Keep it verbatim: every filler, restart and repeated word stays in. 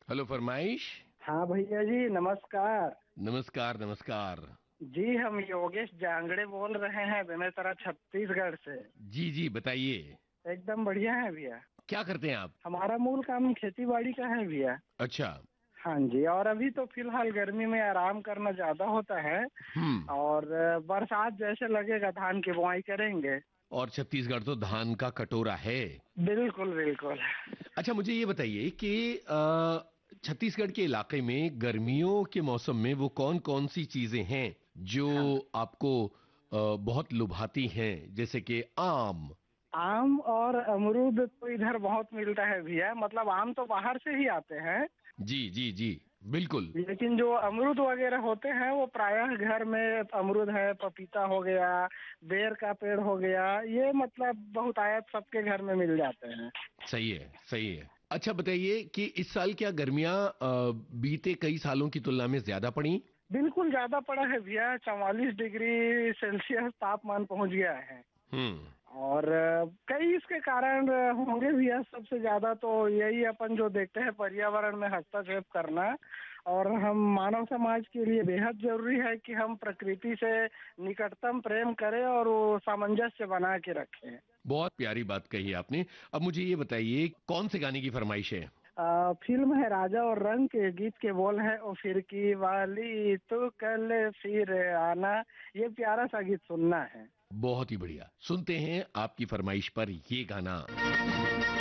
Hello फरमाइश। हाँ भैया जी, नमस्कार। नमस्कार नमस्कार। जी, हम योगेश जांगड़े बोल रहे हैं बेमेतरा छत्तीसगढ़ से। जी जी बताइए। एकदम बढ़िया है भैया। क्या करते हैं आप? हमारा मूल काम खेती बाड़ी का है भैया। अच्छा। हाँ जी, और अभी तो फिलहाल गर्मी में आराम करना ज्यादा होता है। हम्म। और अ, बरसात जैसे लगेगा धान की बुआई करेंगे। और छत्तीसगढ़ तो धान का कटोरा है। बिल्कुल बिल्कुल। अच्छा, मुझे ये बताइए कि अ, छत्तीसगढ़ के इलाके में गर्मियों के मौसम में वो कौन कौन सी चीजें हैं जो हाँ, आपको अ, बहुत लुभाती हैं, जैसे कि आम? आम और अमरूद तो इधर बहुत मिलता है भैया। मतलब आम तो बाहर से ही आते हैं। जी जी जी, बिल्कुल। लेकिन जो अमरूद वगैरह होते हैं वो प्रायः घर में अमरूद है, पपीता हो गया, बेर का पेड़ हो गया, ये मतलब बहुतायत सबके घर में मिल जाते हैं। सही है सही है। अच्छा बताइए कि इस साल क्या गर्मियां अ, बीते कई सालों की तुलना में ज्यादा पड़ी? बिल्कुल ज्यादा पड़ा है भैया। चौवालीस डिग्री सेल्सियस तापमान पहुंच गया है। हम्म। और अ, कई इसके कारण अ, होंगे भैया। सबसे ज्यादा तो यही अपन जो देखते हैं, पर्यावरण में हस्तक्षेप करना। और हम मानव समाज के लिए बेहद जरूरी है कि हम प्रकृति से निकटतम प्रेम करें और वो सामंजस्य बना के रखें। बहुत प्यारी बात कही आपने। अब मुझे ये बताइए, कौन से गाने की फरमाइश है? आ, फिल्म है राजा और रंग के गीत के बोल है, ओ फिर की वाली तू कल फिर आना। ये प्यारा सा गीत सुनना है। बहुत ही बढ़िया, सुनते हैं आपकी फरमाइश पर ये गाना।